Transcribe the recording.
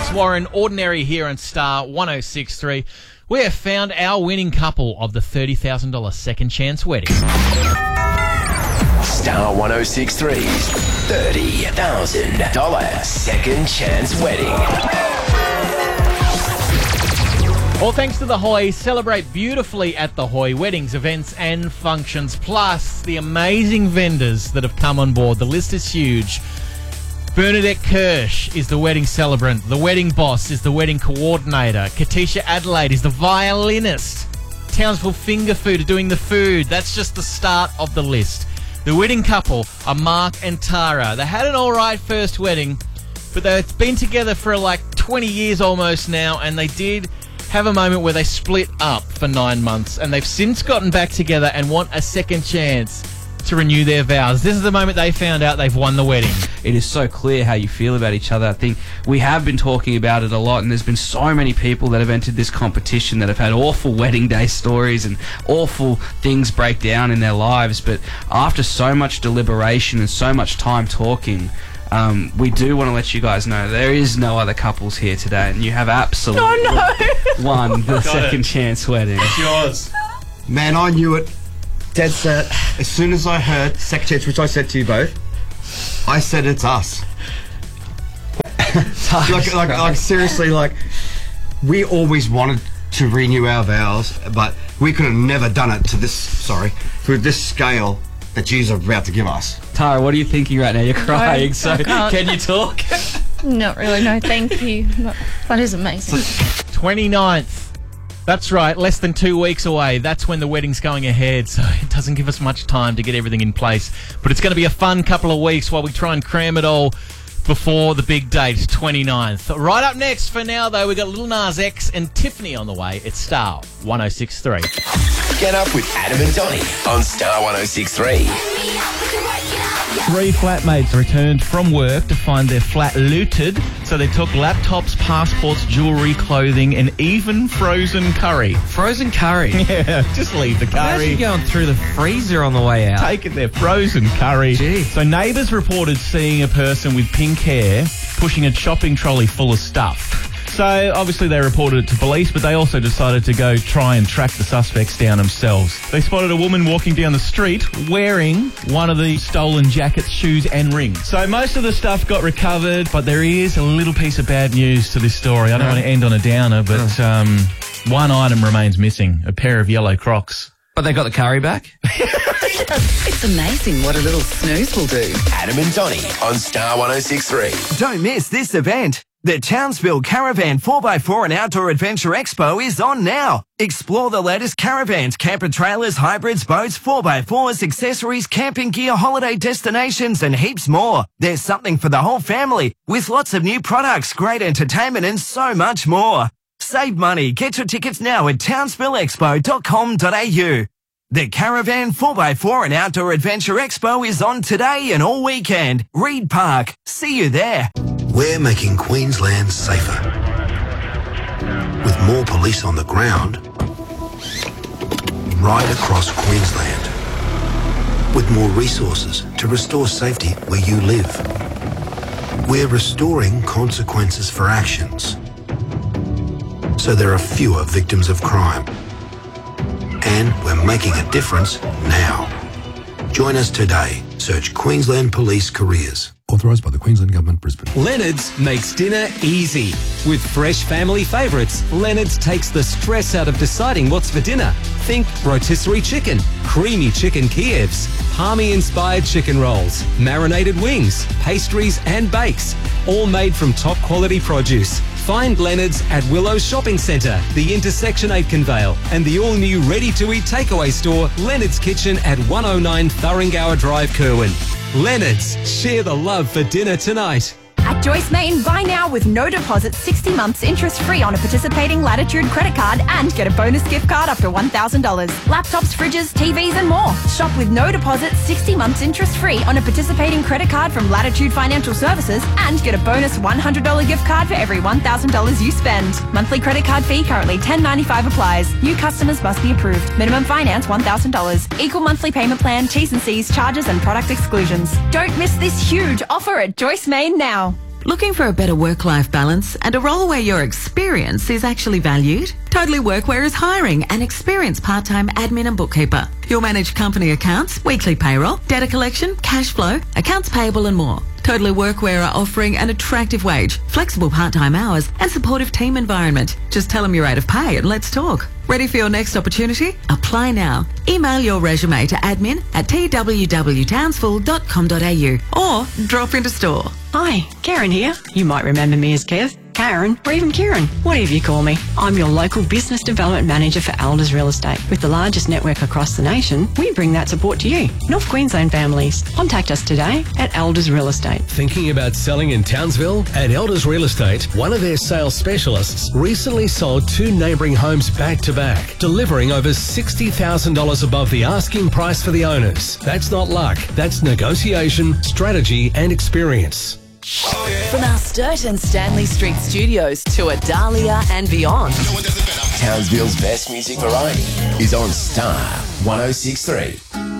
Alex Warren, Ordinary here on Star 106.3. We have found our winning couple of the $30,000 second chance wedding. Star 106.3's $30,000 second chance wedding. All thanks to the Hoy. Celebrate beautifully at the Hoy. Weddings, events and functions, plus the amazing vendors that have come on board. The list is huge. Bernadette Kirsch is the wedding celebrant. The wedding boss is the wedding coordinator. Katisha Adelaide is the violinist. Townsville Finger Food are doing the food. That's just the start of the list. The wedding couple are Mark and Tara. They had an all right first wedding, but they've been together for like 20 years almost now, and they did have a moment where they split up for 9 months, and they've since gotten back together and want a second chance to renew their vows. This is the moment they found out they've won the wedding. It is so clear how you feel about each other. I think we have been talking about it a lot, and there's been so many people that have entered this competition that have had awful wedding day stories and awful things break down in their lives. But after so much deliberation and so much time talking, we do want to let you guys know there is no other couples here today, and you have absolutely won the second chance wedding. It's yours. Man, I knew it. Dead set. As soon as I heard second chance, which I said to you both, I said it's us. like seriously, like we always wanted to renew our vows, but we could have never done it to this scale that Jesus is about to give us. Tara, what are you thinking right now? You're crying, so can you talk? Not really, no, thank you. That is amazing. 29th. That's right, less than 2 weeks away. That's when the wedding's going ahead, so it doesn't give us much time to get everything in place. But it's going to be a fun couple of weeks while we try and cram it all before the big date, 29th. Right up next, for now, though, we've got Lil Nas X and Tiffany on the way. It's Star 106.3. Get up with Adam and Donnie on Star 106.3. 3 flatmates returned from work to find their flat looted, so they took laptops, passports, jewellery, clothing, and even frozen curry. Frozen curry? Yeah, just leave the curry. Imagine going through the freezer on the way out. Taking their frozen curry. Gee. So neighbours reported seeing a person with pink hair pushing a shopping trolley full of stuff. So obviously they reported it to police, but they also decided to go try and track the suspects down themselves. They spotted a woman walking down the street wearing one of the stolen jackets, shoes and rings. So most of the stuff got recovered, but there is a little piece of bad news to this story. I don't want to end on a downer, but one item remains missing, a pair of yellow Crocs. But they got the curry back? It's amazing what a little snooze will do. Adam and Donnie on Star 106.3. Don't miss this event. The Townsville Caravan 4x4 and Outdoor Adventure Expo is on now. Explore the latest caravans, camper trailers, hybrids, boats, 4x4s, accessories, camping gear, holiday destinations, and heaps more. There's something for the whole family with lots of new products, great entertainment, and so much more. Save money. Get your tickets now at townsvilleexpo.com.au. The Caravan 4x4 and Outdoor Adventure Expo is on today and all weekend. Reed Park. See you there. We're making Queensland safer. With more police on the ground, right across Queensland. With more resources to restore safety where you live. We're restoring consequences for actions, so there are fewer victims of crime. And we're making a difference now. Join us today. Search Queensland Police Careers. Authorised by the Queensland Government, Brisbane. Leonard's makes dinner easy. With fresh family favourites, Leonard's takes the stress out of deciding what's for dinner. Think rotisserie chicken, creamy chicken Kievs, palmy-inspired chicken rolls, marinated wings, pastries and bakes, all made from top-quality produce. Find Leonard's at Willow Shopping Centre, the Intersection 8 Convale, and the all-new ready-to-eat takeaway store, Leonard's Kitchen at 109 Thurringower Drive, Kerwin. Leonard's, share the love for dinner tonight. At Joyce Main, buy now with no deposit, 60 months interest-free on a participating Latitude credit card and get a bonus gift card up to $1,000. Laptops, fridges, TVs and more. Shop with no deposit, 60 months interest-free on a participating credit card from Latitude Financial Services and get a bonus $100 gift card for every $1,000 you spend. Monthly credit card fee currently $10.95 applies. New customers must be approved. Minimum finance $1,000. Equal monthly payment plan, T's and C's, charges and product exclusions. Don't miss this huge offer at Joyce Main now. Looking for a better work-life balance and a role where your experience is actually valued? Totally Workwear is hiring an experienced part-time admin and bookkeeper. You'll manage company accounts, weekly payroll, data collection, cash flow, accounts payable and more. Totally Workwear are offering an attractive wage, flexible part-time hours and supportive team environment. Just tell them your rate of pay and let's talk. Ready for your next opportunity? Apply now. Email your resume to admin@twwtownsville.com.au or drop into store. Hi, Karen here. You might remember me as Kev, Karen, or even Kieran, whatever you call me. I'm your local business development manager for Elders Real Estate. With the largest network across the nation, we bring that support to you, North Queensland families. Contact us today at Elders Real Estate. Thinking about selling in Townsville? At Elders Real Estate, one of their sales specialists recently sold 2 neighbouring homes back to back, delivering over $60,000 above the asking price for the owners. That's not luck. That's negotiation, strategy and experience. From our Sturt and Stanley Street studios to Adalia and beyond. Townsville's best music variety is on Star 106.3.